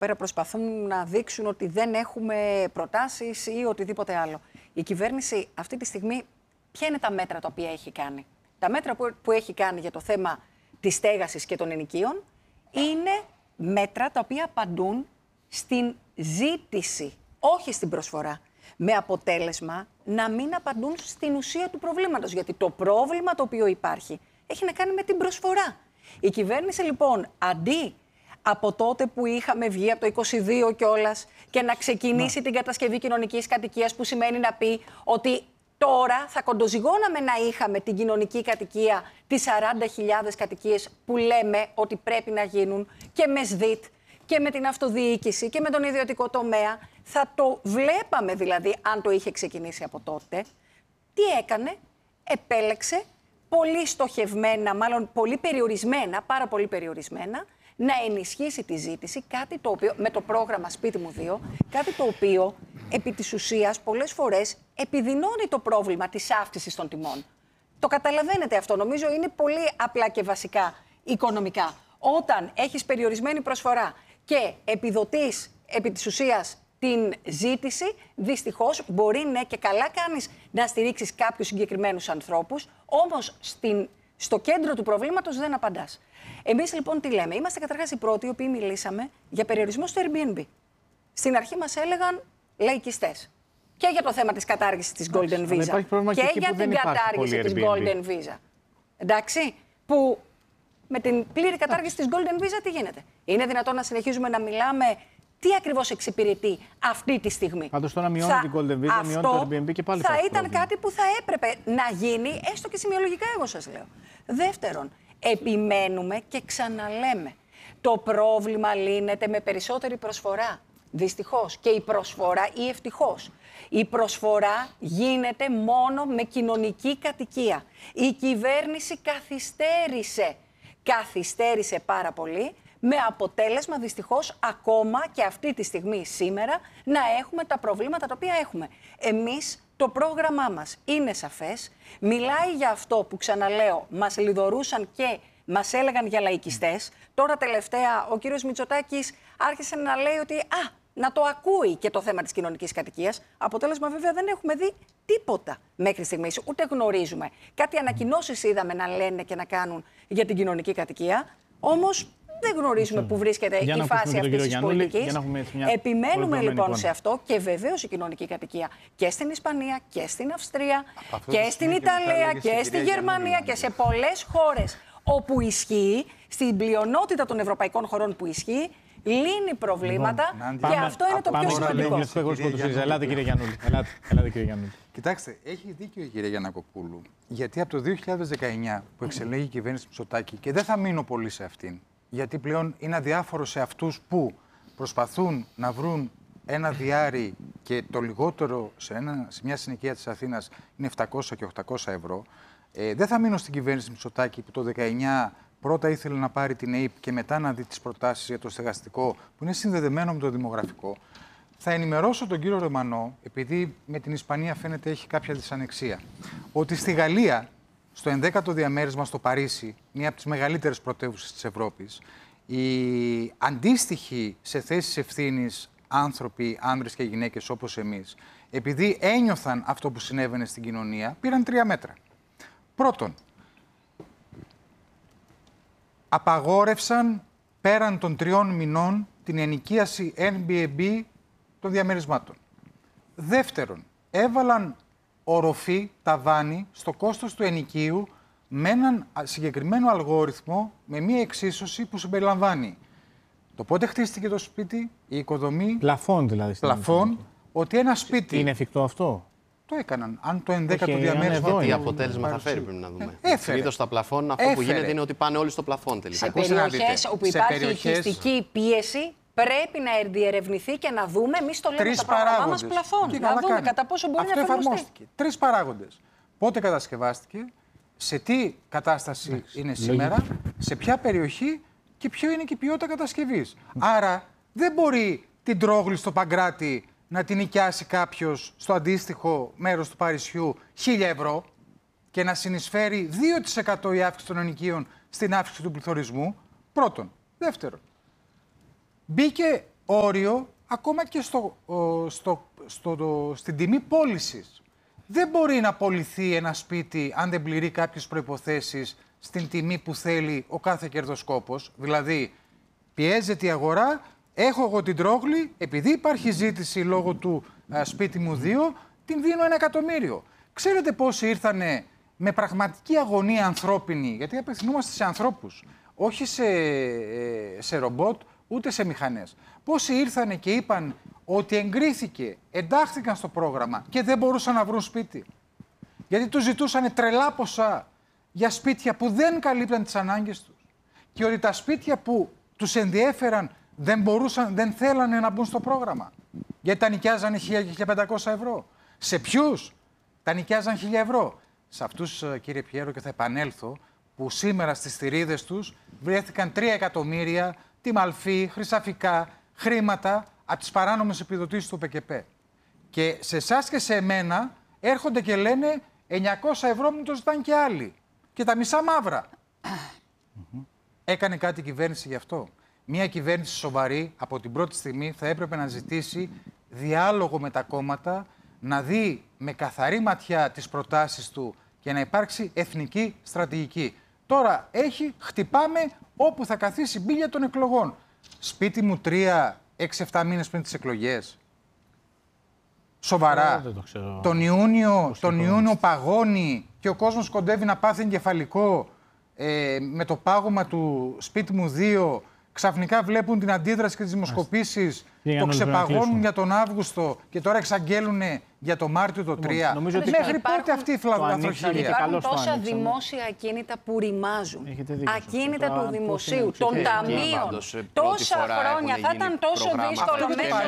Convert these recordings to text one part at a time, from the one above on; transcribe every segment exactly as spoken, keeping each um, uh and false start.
πέρα προσπαθούν να δείξουν ότι δεν έχουμε προτάσεις ή οτιδήποτε άλλο. Η κυβέρνηση αυτή τη στιγμή, ποια είναι τα μέτρα τα οποία έχει κάνει? Τα μέτρα που, που έχει κάνει για το θέμα της στέγασης και των ενοικίων είναι μέτρα τα οποία απαντούν στην ζήτηση, όχι στην προσφορά. Με αποτέλεσμα να μην απαντούν στην ουσία του προβλήματος. Γιατί το πρόβλημα το οποίο υπάρχει έχει να κάνει με την προσφορά. Η κυβέρνηση λοιπόν, αντί από τότε που είχαμε βγει από το είκοσι δύο κιόλας και να ξεκινήσει να. την κατασκευή κοινωνικής κατοικίας, που σημαίνει να πει ότι τώρα θα κοντοζυγώναμε να είχαμε την κοινωνική κατοικία, τις σαράντα χιλιάδες κατοικίες που λέμε ότι πρέπει να γίνουν και με ΣΔΙΤ και με την αυτοδιοίκηση και με τον ιδιωτικό τομέα. Θα το βλέπαμε δηλαδή αν το είχε ξεκινήσει από τότε. Τι έκανε? Επέλεξε πολύ στοχευμένα, μάλλον πολύ περιορισμένα, πάρα πολύ περιορισμένα, να ενισχύσει τη ζήτηση, κάτι το οποίο, με το πρόγραμμα Σπίτι μου δύο, κάτι το οποίο επί της ουσίας πολλές φορές επιδεινώνει το πρόβλημα της αύξησης των τιμών. Το καταλαβαίνετε αυτό, νομίζω είναι πολύ απλά και βασικά οικονομικά. Όταν έχεις περιορισμένη προσφορά και επιδοτείς επί της ουσίας την ζήτηση, δυστυχώς μπορεί ναι και καλά κάνεις να στηρίξεις κάποιους συγκεκριμένους ανθρώπους, όμως στην, στο κέντρο του προβλήματος δεν απαντάς. Εμείς λοιπόν τι λέμε? Είμαστε καταρχάς οι πρώτοι οι οποίοι μιλήσαμε για περιορισμό στο Airbnb. Στην αρχή μας έλεγαν λαϊκιστές. Και για το θέμα της κατάργησης της Golden Visa. Και, και για την κατάργηση της Golden Visa. Εντάξει, που με την πλήρη κατάργηση της Golden Visa τι γίνεται? Είναι δυνατόν να συνεχίζουμε να μιλάμε τι ακριβώς εξυπηρετεί αυτή τη στιγμή? Πάντως τώρα μειώνει την Golden Visa, μειώνει το Airbnb και πάλι θα, θα ήταν πρόβλημα. κάτι που θα έπρεπε να γίνει, έστω και σημειολογικά, εγώ σας λέω. Δεύτερον, επιμένουμε και ξαναλέμε. Το πρόβλημα λύνεται με περισσότερη προσφορά. Δυστυχώς. Και η προσφορά ή ευτυχώς. Η προσφορά γίνεται μόνο με κοινωνική κατοικία. Η κυβέρνηση καθυστέρησε. Καθυστέρησε πάρα πολύ, με αποτέλεσμα δυστυχώς ακόμα και αυτή τη στιγμή σήμερα να έχουμε τα προβλήματα τα οποία έχουμε. Εμείς το πρόγραμμά μας είναι σαφές, μιλάει για αυτό που ξαναλέω, μας λιδωρούσαν και μας έλεγαν για λαϊκιστές. Τώρα τελευταία ο κύριος Μητσοτάκης άρχισε να λέει ότι α, να το ακούει και το θέμα της κοινωνικής κατοικίας. Αποτέλεσμα βέβαια δεν έχουμε δει τίποτα μέχρι στιγμής, ούτε γνωρίζουμε. Κάτι ανακοινώσεις είδαμε να λένε και να κάνουν για την κοινωνική κατοικία, όμως δεν γνωρίζουμε πού βρίσκεται η φάση αυτής της πολιτικής. Επιμένουμε λοιπόν εικόνα. σε αυτό και βεβαίως η κοινωνική κατοικία και στην Ισπανία και στην Αυστρία και στην Ιταλία και, και στη Γερμανία και σε πολλές χώρες όπου ισχύει, στην πλειονότητα των ευρωπαϊκών χωρών που ισχύει, λύνει προβλήματα λοιπόν, και πάμε, αυτό είναι το πιο σημαντικό. Ελάτε κύριε Γιαννούλη. Ελάτε, ελάτε, κύριε Γιαννούλη. Κοιτάξτε, έχει δίκιο η κυρία Γιαννακοπούλου, γιατί από το δύο χιλιάδες δεκαεννιά που εξελέγει η κυβέρνηση Μητσοτάκη, και δεν θα μείνω πολύ σε αυτήν, γιατί πλέον είναι αδιάφορο σε αυτούς που προσπαθούν να βρουν ένα διάρρη και το λιγότερο σε, ένα, σε μια συνοικία της Αθήνας είναι επτακόσια και οκτακόσια ευρώ. Ε, δεν θα μείνω στην κυβέρνηση Μητσοτάκη που το δεκαεννιά πρώτα ήθελε να πάρει την ΕΙΠ και μετά να δει τις προτάσεις για το στεγαστικό που είναι συνδεδεμένο με το δημογραφικό. Θα ενημερώσω τον κύριο Ρεμανό, επειδή με την Ισπανία φαίνεται έχει κάποια δυσανεξία, ότι στη Γαλλία, στο ενδέκατο διαμέρισμα στο Παρίσι, μία από τις μεγαλύτερες πρωτεύουσες της Ευρώπης, οι αντίστοιχοι σε θέσεις ευθύνης άνθρωποι, άνδρες και γυναίκες όπως εμείς, επειδή ένιωθαν αυτό που συνέβαινε στην κοινωνία, πήραν τρία μέτρα. Πρώτον, απαγόρευσαν πέραν των τριών μηνών την ενοικίαση Airbnb των διαμερισμάτων. Δεύτερον, έβαλαν οροφή, ταβάνι, στο κόστος του ενοικίου με έναν συγκεκριμένο αλγόριθμο, με μία εξίσωση που συμπεριλαμβάνει το πότε χτίστηκε το σπίτι, η οικοδομή, πλαφόν δηλαδή. Πλαφόν, ότι ένα σπίτι... Είναι εφικτό αυτό? Το έκαναν. Αν το ενδέκατο διαμέρισμα... Τι αποτέλεσμα θα φέρει, πρέπει να δούμε. Συνήθως στα πλαφόν, αυτό που γίνεται είναι ότι πάνε όλοι στο πλαφόν τελικά. Σε περιοχές όπου υπάρχει οικιστική πίεση, πρέπει να διερευνηθεί και να δούμε, εμείς το λέμε στα προγράμμα μας, πλαφόν. Να δούμε κάνει. κατά πόσο μπορεί αυτό να εφαρμοστεί. Τρεις παράγοντες. Πότε κατασκευάστηκε, σε τι κατάσταση Λες, είναι σήμερα, λογική. σε ποια περιοχή και ποιο είναι και η ποιότητα κατασκευής. Άρα δεν μπορεί την Τρόγλη στο Παγκράτη να την νοικιάσει κάποιος στο αντίστοιχο μέρος του Παρισιού χίλια ευρώ και να συνεισφέρει δύο τοις εκατό η αύξηση των ενοικίων στην αύξηση του πληθωρισμού. Πρώτον. Δεύτερον. Μπήκε όριο ακόμα και στο, ο, στο, στο, το, στην τιμή πώλησης. Δεν μπορεί να πωληθεί ένα σπίτι αν δεν πληρεί κάποιες προϋποθέσεις στην τιμή που θέλει ο κάθε κερδοσκόπος. Δηλαδή, πιέζεται η αγορά, έχω εγώ την τρόγλη, επειδή υπάρχει ζήτηση λόγω του α, σπίτι μου δύο, την δίνω ένα εκατομμύριο. Ξέρετε πόσοι ήρθανε με πραγματική αγωνία ανθρώπινη, γιατί απευθυνόμαστε σε ανθρώπους, όχι σε, σε ρομπότ, ούτε σε μηχανές. Πόσοι ήρθανε και είπαν ότι εγκρίθηκε, εντάχθηκαν στο πρόγραμμα και δεν μπορούσαν να βρουν σπίτι. Γιατί τους ζητούσαν τρελά ποσά για σπίτια που δεν καλύπταν τις ανάγκες τους. Και ότι τα σπίτια που τους ενδιέφεραν δεν μπορούσαν, δεν θέλανε να μπουν στο πρόγραμμα. Γιατί τα νοικιάζανε χίλια και χίλια πεντακόσια ευρώ. Σε ποιους? Τα νοικιάζαν χίλια ευρώ. Σε αυτούς, κύριε Πιέρο, και θα επανέλθω, που σήμερα στις θηρίδες τους βρέθηκαν τρία εκατομμύρια, τη μαλφή, χρυσαφικά, χρήματα από τις παράνομες επιδοτήσεις του ΠΚΠ. Και σε εσάς και σε εμένα έρχονται και λένε εννιακόσια ευρώ μου το ζητάνε και άλλοι. Και τα μισά μαύρα. Έκανε κάτι η κυβέρνηση γι' αυτό? Μια κυβέρνηση σοβαρή από την πρώτη στιγμή θα έπρεπε να ζητήσει διάλογο με τα κόμματα, να δει με καθαρή ματιά τις προτάσεις του και να υπάρξει εθνική στρατηγική. Τώρα έχει, χτυπάμε όπου θα καθίσει η μπίλια των εκλογών. Σπίτι μου τρία, έξι, εφτά μήνες πριν τις εκλογές. Σοβαρά. Δεν το ξέρω. Τον Ιούνιο, τον Ιούνιο παγώνει και ο κόσμος κοντεύει να πάθει εγκεφαλικό ε, με το πάγωμα του σπίτι μου δύο. Ξαφνικά βλέπουν την αντίδραση και τις δημοσκοπήσεις, το ξεπαγώνουν για τον Αύγουστο και τώρα εξαγγέλουν για το Μάρτιο το τρία. Νομίζω ότι μέχρι υπάρχουν... πότε αυτή η φλαδοθροχήρια? Υπάρχουν τόσα δημόσια ακίνητα που ρημάζουν. Ακίνητα του δημοσίου, των ταμείων. Τόσα χρόνια θα ήταν τόσο δύσκολο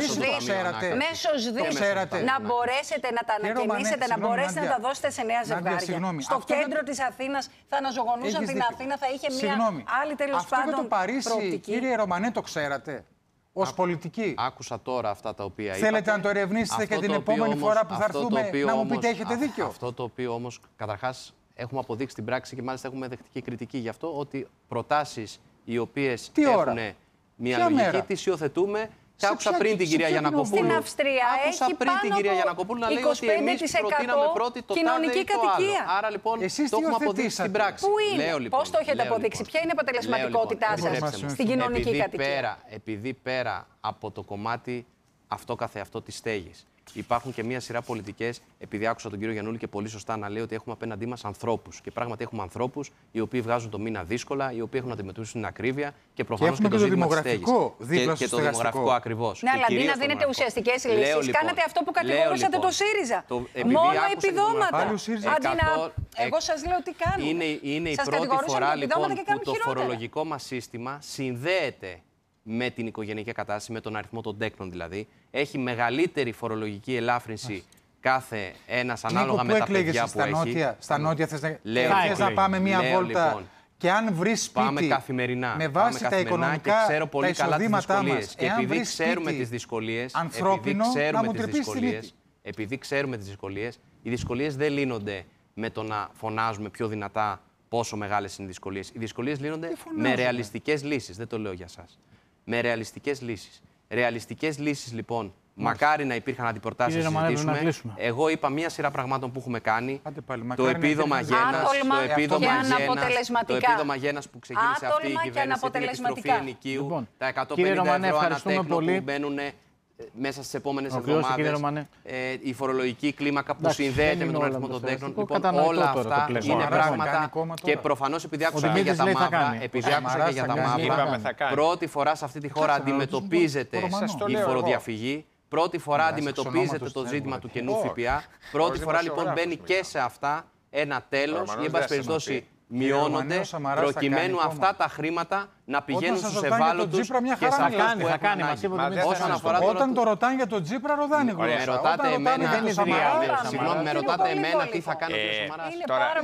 μέσω ΔΙΣ να μπορέσετε να τα ανακαινήσετε, να μπορέσετε να τα δώσετε σε νέα ζευγάρια. Στο κέντρο της Αθήνας θα αναζωογονούσαν την Αθήνα, θα είχε μια άλλη τέλος πάντων προοπτική. Κύριε Ρωμανέ, το ξέρατε? Ως πολιτική. Άκουσα τώρα αυτά τα οποία είπατε. Θέλετε να το ερευνήσετε και την επόμενη όμως, φορά που θα έρθουμε να μου πείτε έχετε δίκιο? Αυτό το οποίο όμως καταρχάς έχουμε αποδείξει στην πράξη και μάλιστα έχουμε δεχτική κριτική γι' αυτό, ότι προτάσεις οι οποίες έχουν μια Ποια λογική μέρα? τις υιοθετούμε. Και άκουσα πριν την κυρία Γιαννακοπούλου. Στην Αυστρία άκουσα έχει πριν πάνω την κυρία Γιαννακοπούλου να λέει ότι εμείς προτείναμε πρώτη το τάδε ή το άλλο. Άρα λοιπόν εσείς το έχουμε αποδείξει στην πράξη. Πού είναι, λέω, λοιπόν, πώς το έχετε λέω, αποδείξει, λοιπόν, ποια είναι η αποτελεσματικότητά λοιπόν, σας στην κοινωνική επειδή κατοικία? Πέρα, επειδή πέρα από το κομμάτι αυτό καθεαυτό της στέγης, υπάρχουν και μία σειρά πολιτικές, επειδή άκουσα τον κύριο Γιαννούλη και πολύ σωστά να λέει ότι έχουμε απέναντί μας ανθρώπους. Και πράγματι έχουμε ανθρώπους οι οποίοι βγάζουν το μήνα δύσκολα, οι οποίοι έχουν να αντιμετωπίσουν την ακρίβεια και προφανώς και, και το, το ζήτημα της στέγης. Και, και το δημογραφικό ακριβώς. Ναι, αλλά αντί να δίνετε ουσιαστικές λύσεις, λοιπόν, κάνατε αυτό που κατηγορούσατε λοιπόν, το ΣΥΡΙΖΑ. Το, μόνο επιδόματα. Αντί να... Εγώ σας λέω τι κάνουμε. Είναι, είναι η σας πρώτη φορά λοιπόν που το χειρότερα. φορολογικό μας σύστημα συνδέεται με την οικογενειακή κατάσταση, με τον αριθμό των τέκνων δηλαδή. Έχει μεγαλύτερη φορολογική ελάφρυνση κάθε ένας ανάλογα με τα παιδιά που στα έχει. Νότια, στα νότια θες να, λέω, θες να πάμε μία λέω, βόλτα λοιπόν, και αν βρεις σπίτι πάμε καθημερινά, με βάση πάμε τα οικονομικά, και ξέρω πολύ τα καλά τις δυσκολίες. μας, Και επειδή ξέρουμε τις δυσκολίες, επειδή ξέρουμε τις δυσκολίες, επειδή ξέρουμε τις δυσκολίες, οι δυσκολίες δεν λύνονται με το να φωνάζουμε πιο δυνατά πόσο μεγάλες είναι οι δυσκολίες. Οι δυσκολίες λύνονται με ρεαλιστικές λύσεις. Δεν το λέω για σας. Με ρεαλιστικές λύσεις. Ρεαλιστικές λύσεις, λοιπόν, μάλιστα, μακάρι να υπήρχαν αντιπροτάσεις να συζητήσουμε. Εγώ είπα μία σειρά πραγμάτων που έχουμε κάνει. Πάλι, το επίδομα γένας, το επίδομα γένας, το επίδομα γένας που ξεκίνησε αυτή η κυβέρνηση, την επιστροφή ενοικίου, λοιπόν, τα εκατόν πενήντα ευρώ ανατέκνο που μπαίνουν μέσα στις επόμενες εβδομάδες, ε, η φορολογική κλίμακα που εντάξει, συνδέεται με τον αριθμό των τέκνων. Λοιπόν, όλα αυτά είναι πράγματα και προφανώς επειδή άκουσα και για τα μαύρα, επειδή άκουσα και για τα μαύρα, πρώτη φορά σε αυτή τη χώρα αντιμετωπίζεται η φοροδιαφυγή. Πρώτη φορά αντιμετωπίζεται το ζήτημα του κενού ΦΠΑ. Πρώτη φορά λοιπόν μπαίνει και σε αυτά ένα τέλος ή εν πάση περιπτώσει μειώνονται προκειμένου αυτά τα χρήματα να πηγαίνουν στους ευάλωτους και σε αυτούς που έχουν ανάγκη. Όταν το ρωτάνε για τον Τζίπρα, ροδάνει γλώσσα. Με ρωτάτε εμένα, συγγνώμη, με ρωτάτε εμένα τι θα κάνει ο κ. Σαμαράς.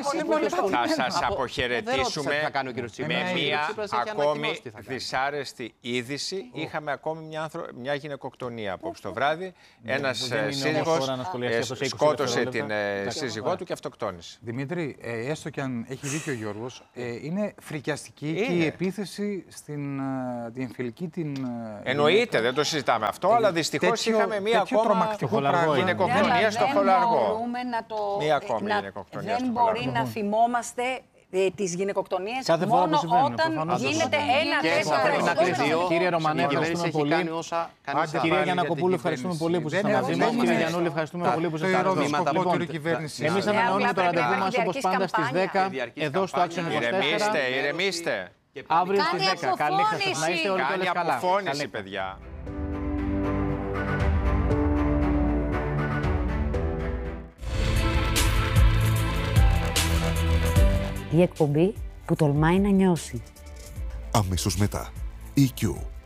Τώρα θα σας αποχαιρετήσουμε με μια ακόμη δυσάρεστη είδηση. Είχαμε ακόμη μια γυναικοκτονία απόψε το βράδυ. Ένας σύζυγος σκότωσε την σύζυγό του και αυτοκτόνησε. Δημήτρη, έστω και αν έχει δίκιο ο Γιώργος, είναι φρικιαστική και η επίθεση ότι στην διεμφυλική την. Εννοείται, δεν το συζητάμε αυτό, αλλά δυστυχώς είχαμε μία ακόμα γυναικοκτονία στο Χολαργό. Μία ακόμη γυναικοκτονία στο Χολαργό. Δεν μπορεί να θυμόμαστε τις γυναικοκτονίες μόνο όταν γίνεται ένα τέσσερα. Κύριε Ρωμανέ, ευχαριστούμε πολύ. Κυρία Γιαννακοπούλου, ευχαριστούμε πολύ που ήσασταν μαζί μας. Κύριε Γιαννούλη, ευχαριστούμε πολύ που ήσασταν μαζί μας. Εμείς ανανεώνουμε το ραντεβού μας όπως πάντα στις δέκα εδώ στο Action είκοσι τέσσερα. Ηρεμήστε, ηρεμήστε. Αύριο στις δέκα. Καλή νύχτα σας. Να είστε όλοι Κάνει καλά. αποφώνηση, παιδιά. Η εκπομπή που τολμάει να νιώσει. Αμέσως μετά, ι κιου.